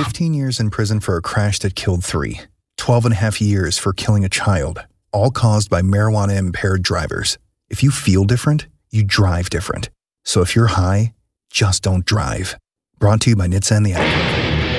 15 years in prison for a crash that killed 3. 12 and a half years for killing a child, all caused by marijuana-impaired drivers. If you feel different, you drive different. So if you're high, just don't drive. Brought to you by NHTSA and the app.